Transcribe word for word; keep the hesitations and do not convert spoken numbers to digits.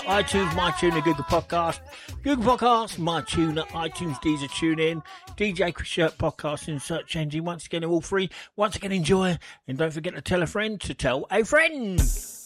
iTunes, MyTuner, Google Podcast, Google Podcast, MyTuner, iTunes, Deezer, TuneIn, D J Chris Shirt Podcast in search engine. Once again, they're all free. Once again, enjoy, and don't forget to tell a friend to tell a friend.